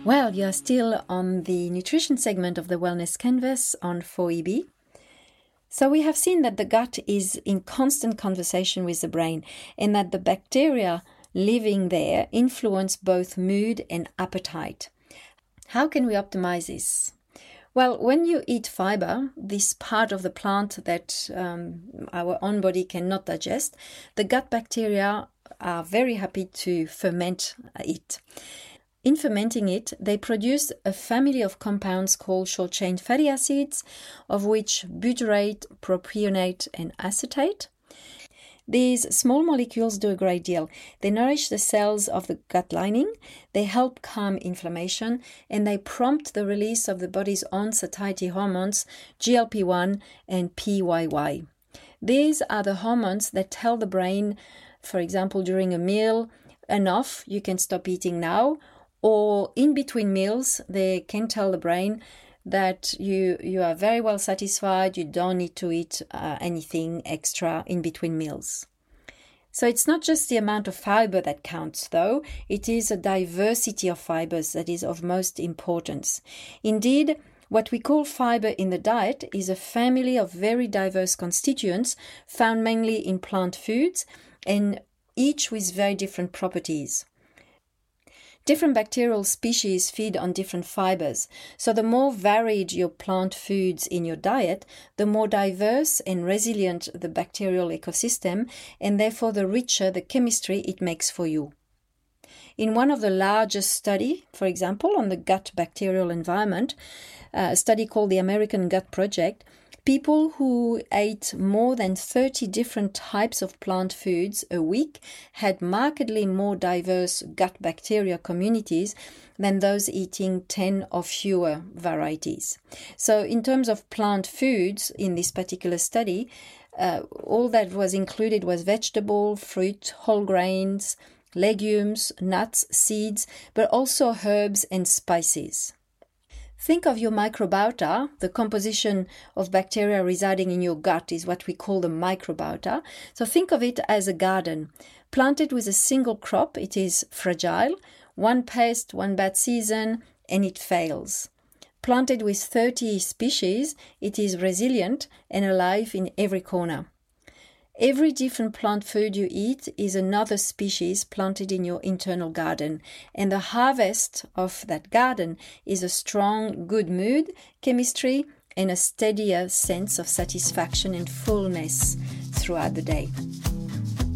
Well, you're still on the nutrition segment of the Wellness Canvas on 4EB. So we have seen that the gut is in constant conversation with the brain and that the bacteria living there influence both mood and appetite. How can we optimize this? Well, when you eat fiber, this part of the plant that our own body cannot digest, the gut bacteria are very happy to ferment it. In fermenting it, they produce a family of compounds called short-chain fatty acids, of which butyrate, propionate, and acetate. These small molecules do a great deal. They nourish the cells of the gut lining, they help calm inflammation, and they prompt the release of the body's own satiety hormones, GLP-1 and PYY. These are the hormones that tell the brain, for example, during a meal, enough, you can stop eating now, or in between meals, they can tell the brain that you are very well satisfied, you don't need to eat anything extra in between meals. So it's not just the amount of fiber that counts, though, it is a diversity of fibers that is of most importance. Indeed, what we call fiber in the diet is a family of very diverse constituents found mainly in plant foods and each with very different properties. Different bacterial species feed on different fibers, so the more varied your plant foods in your diet, the more diverse and resilient the bacterial ecosystem, and therefore the richer the chemistry it makes for you. In one of the largest studies, for example, on the gut bacterial environment, a study called the American Gut Project, people who ate more than 30 different types of plant foods a week had markedly more diverse gut bacteria communities than those eating 10 or fewer varieties. So in terms of plant foods in this particular study, all that was included was vegetable, fruit, whole grains, legumes, nuts, seeds, but also herbs and spices. Think of your microbiota. The composition of bacteria residing in your gut is what we call the microbiota. So think of it as a garden. Planted with a single crop, it is fragile. One pest, one bad season, and it fails. Planted with 30 species, it is resilient and alive in every corner. Every different plant food you eat is another species planted in your internal garden, and the harvest of that garden is a strong, good mood, chemistry, and a steadier sense of satisfaction and fullness throughout the day.